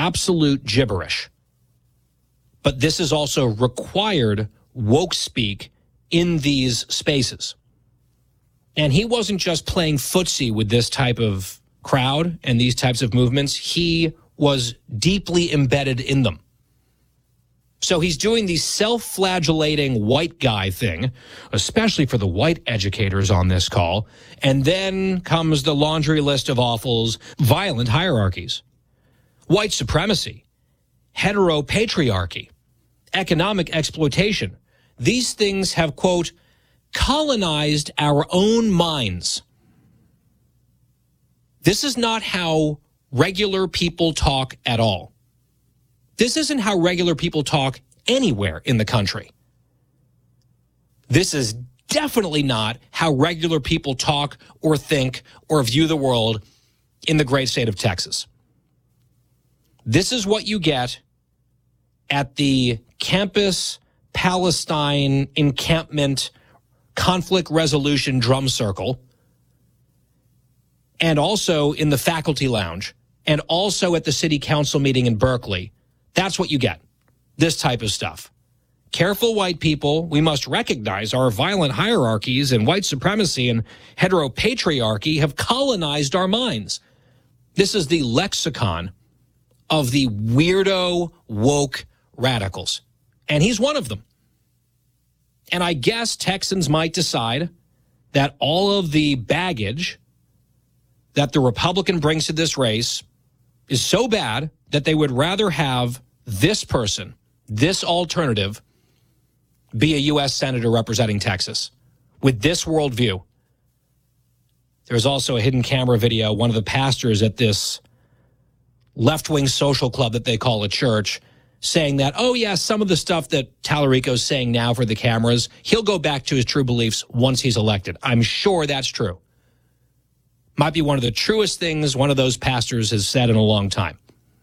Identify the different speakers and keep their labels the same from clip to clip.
Speaker 1: absolute gibberish. But this is also required woke speak in these spaces. And he wasn't just playing footsie with this type of crowd and these types of movements. He was deeply embedded in them. So he's doing the self-flagellating white guy thing, especially for the white educators on this call. And then comes the laundry list of awfuls, violent hierarchies, white supremacy, heteropatriarchy, economic exploitation. These things have, quote, colonized our own minds. This is not how regular people talk at all. This isn't how regular people talk anywhere in the country. This is definitely not how regular people talk or think or view the world in the great state of Texas. This is what you get at the Campus Palestine Encampment Conflict Resolution Drum Circle, and also in the faculty lounge, and also at the city council meeting in Berkeley. That's what you get, this type of stuff. Careful, white people, we must recognize our violent hierarchies and white supremacy and heteropatriarchy have colonized our minds. This is the lexicon of the weirdo woke radicals, and he's one of them. And I guess Texans might decide that all of the baggage that the Republican brings to this race is so bad that they would rather have this person, this alternative, be a U.S. Senator representing Texas with this worldview. There's also a hidden camera video. One of the pastors at this left-wing social club that they call a church saying that, oh, yeah, some of the stuff that Tallarico's saying now for the cameras, he'll go back to his true beliefs once he's elected. I'm sure that's true. Might be one of the truest things one of those pastors has said in a long time.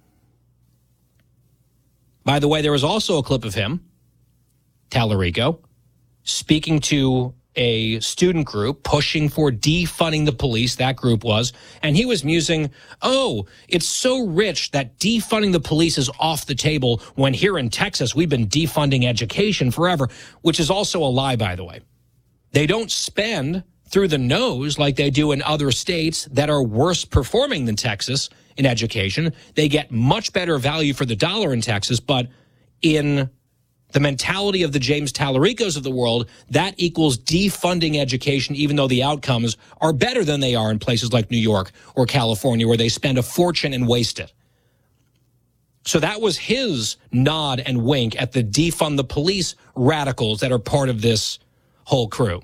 Speaker 1: By the way, there was also a clip of him, Tallarico, speaking to a student group pushing for defunding the police, that group was, and he was musing, oh, it's so rich that defunding the police is off the table when here in Texas we've been defunding education forever, which is also a lie, by the way. They don't spend through the nose like they do in other states that are worse performing than Texas in education. They get much better value for the dollar in Texas, but in the mentality of the James Tallaricos of the world, that equals defunding education, even though the outcomes are better than they are in places like New York or California, where they spend a fortune and waste it. So that was his nod and wink at the defund the police radicals that are part of this whole crew.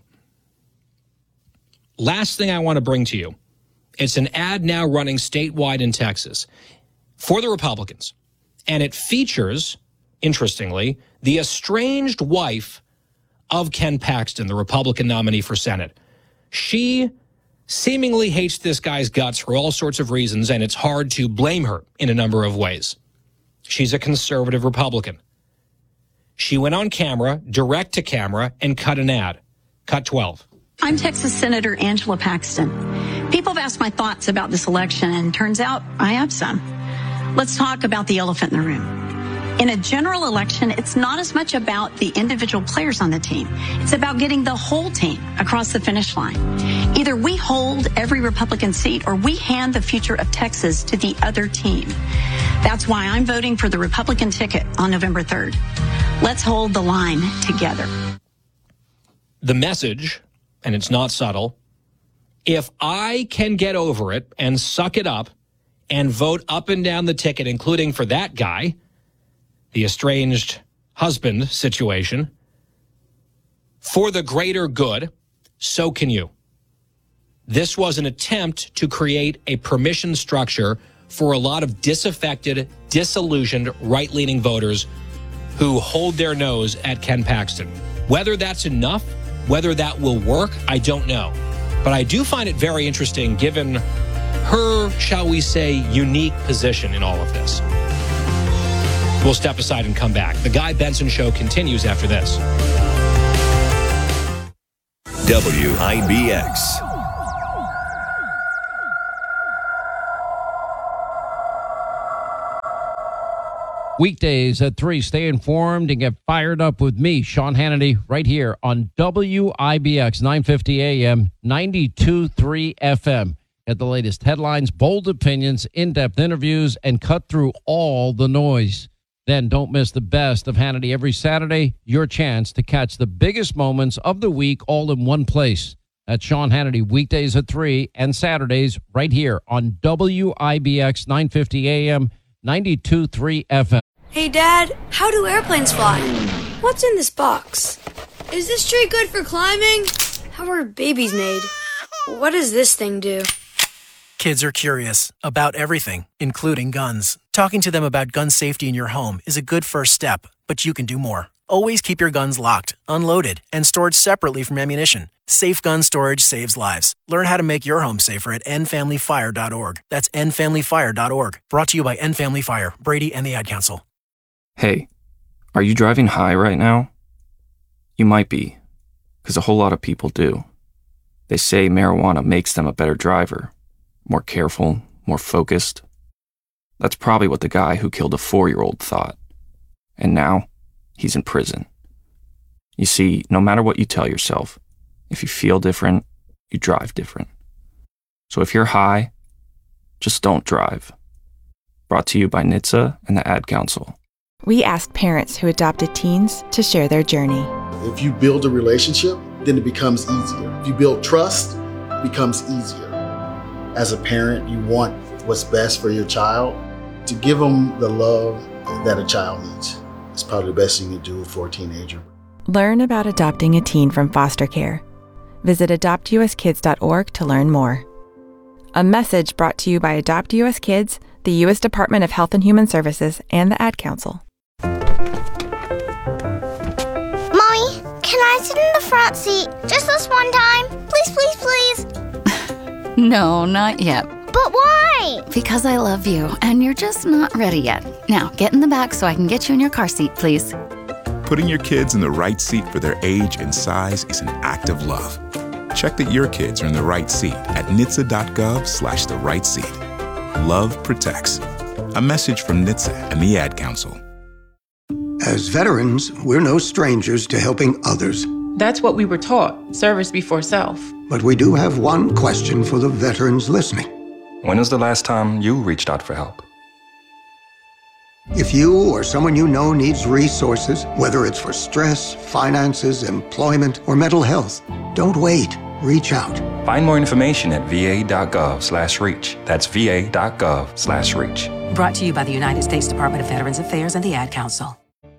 Speaker 1: Last thing I want to bring to you, it's an ad now running statewide in Texas for the Republicans, and it features, interestingly, the estranged wife of Ken Paxton, the Republican nominee for Senate. She seemingly hates this guy's guts for all sorts of reasons, and it's hard to blame her in a number of ways. She's a conservative Republican. She went on camera, direct to camera, and cut an ad. Cut 12.
Speaker 2: I'm Texas Senator Angela Paxton. People have asked my thoughts about this election, and turns out I have some. Let's talk about the elephant in the room. In a general election, it's not as much about the individual players on the team. It's about getting the whole team across the finish line. Either we hold every Republican seat or we hand the future of Texas to the other team. That's why I'm voting for the Republican ticket on November 3rd. Let's hold the line together.
Speaker 1: The message, and it's not subtle, if I can get over it and suck it up and vote up and down the ticket, including for that guy, the estranged husband situation, for the greater good, so can you. This was an attempt to create a permission structure for a lot of disaffected, disillusioned, right-leaning voters who hold their nose at Ken Paxton. Whether that's enough, whether that will work, I don't know. But I do find it very interesting given her, shall we say, unique position in all of this. We'll step aside and come back. The Guy Benson Show continues after this.
Speaker 3: WIBX. Weekdays at 3, stay informed and get fired up with me, Sean Hannity, right here on WIBX 950 AM, 92.3 FM. Get the latest headlines, bold opinions, in-depth interviews, and cut through all the noise. Then don't miss the best of Hannity every Saturday, your chance to catch the biggest moments of the week all in one place. That's Sean Hannity, weekdays at 3 and Saturdays right here on WIBX 950 AM, 92.3 FM.
Speaker 4: Hey, Dad, how do airplanes fly? What's in this box? Is this tree good for climbing? How are babies made? What does this thing do?
Speaker 5: Kids are curious about everything, including guns. Talking to them about gun safety in your home is a good first step, but you can do more. Always keep your guns locked, unloaded, and stored separately from ammunition. Safe gun storage saves lives. Learn how to make your home safer at endfamilyfire.org. That's endfamilyfire.org. Brought to you by End Family Fire, Brady, and the Ad Council.
Speaker 6: Hey, are you driving high right now? You might be, because a whole lot of people do. They say marijuana makes them a better driver, more careful, more focused. That's probably what the guy who killed a 4-year-old thought. And now, he's in prison. You see, no matter what you tell yourself, if you feel different, you drive different. So if you're high, just don't drive. Brought to you by NHTSA and the Ad Council.
Speaker 7: We asked parents who adopted teens to share their journey.
Speaker 8: If you build a relationship, then it becomes easier. If you build trust, it becomes easier. As a parent, you want what's best for your child. To give them the love that a child needs is probably the best thing you do for a teenager.
Speaker 7: Learn about adopting a teen from foster care. Visit adoptuskids.org to learn more. A message brought to you by Adopt US Kids, the U.S. Department of Health and Human Services, and the Ad Council.
Speaker 9: Mommy, can I sit in the front seat just this one time? Please, please, please.
Speaker 10: No, not yet.
Speaker 9: But why?
Speaker 10: Because I love you, and you're just not ready yet. Now, get in the back so I can get you in your car seat, please.
Speaker 11: Putting your kids in the right seat for their age and size is an act of love. Check that your kids are in the right seat at NHTSA.gov/the right seat. Love protects. A message from NHTSA and the Ad Council.
Speaker 12: As veterans, we're no strangers to helping others.
Speaker 13: That's what we were taught, service before self.
Speaker 12: But we do have one question for the veterans listening.
Speaker 14: When was the last time you reached out for help?
Speaker 12: If you or someone you know needs resources, whether it's for stress, finances, employment, or mental health, don't wait. Reach out.
Speaker 14: Find more information at va.gov/reach. That's va.gov/reach.
Speaker 15: Brought to you by the United States Department of Veterans Affairs and the Ad Council.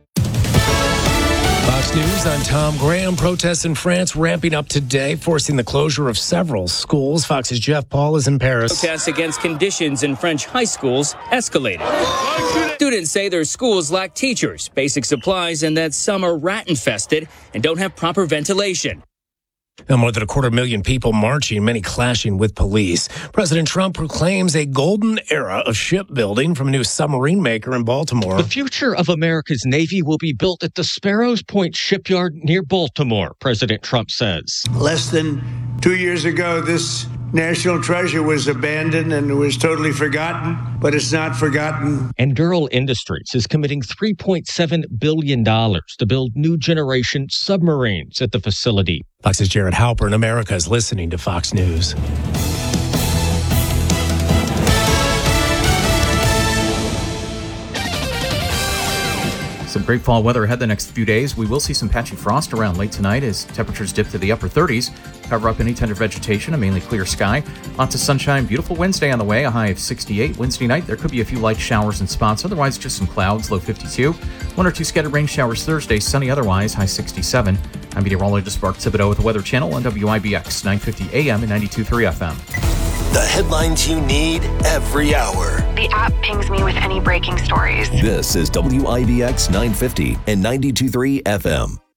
Speaker 16: Fox News, I'm Tom Graham. Protests in France ramping up today, forcing the closure of several schools. Fox's Jeff Paul is in Paris.
Speaker 17: Protests against conditions in French high schools escalated. Students say their schools lack teachers, basic supplies, and that some are rat-infested and don't have proper ventilation.
Speaker 16: Now, more than 250,000 people marching, many clashing with police. President Trump proclaims a golden era of shipbuilding from a new submarine maker in Baltimore.
Speaker 18: The future of America's Navy will be built at the Sparrows Point shipyard near Baltimore, President Trump says.
Speaker 19: Less than 2 years ago, this national treasure was abandoned and was totally forgotten, but it's not forgotten.
Speaker 18: Anduril Industries is committing $3.7 billion to build new generation submarines at the facility.
Speaker 16: Fox's Jared Halpern. America is listening to Fox News.
Speaker 20: Some great fall weather ahead the next few days. We will see some patchy frost around late tonight as temperatures dip to the upper 30s. Cover up any tender vegetation, a mainly clear sky. Lots of sunshine. Beautiful Wednesday on the way, a high of 68. Wednesday night, there could be a few light showers in spots. Otherwise, just some clouds, low 52. 1 or 2 scattered rain showers Thursday, sunny otherwise, high 67. I'm meteorologist Mark Thibodeau with the Weather Channel on WIBX 950 AM and 92.3 FM.
Speaker 21: The headlines you need every hour.
Speaker 22: The app pings me with any breaking stories.
Speaker 21: This is WIBX 950 and 92.3 FM.